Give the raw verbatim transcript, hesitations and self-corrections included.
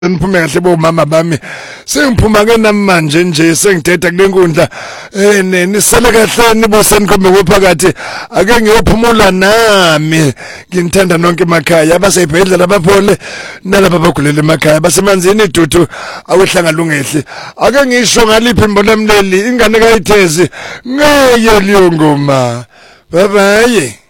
Niphume kahle bo mama bami sengiphuma ke namanje nje sengideda kulenkundla eh nisele kahle niboseni kombe kuphakathi ake ngiyophumula nami nginithanda nonke emakhaya abaseyibhedlela abaphole nalabo bagulele emakhaya basemanzini idudu awehlanga lungehle ake ngisho ngaliphi imbola mleli ingane kayithezi ngeye liyo ngoma bye bye.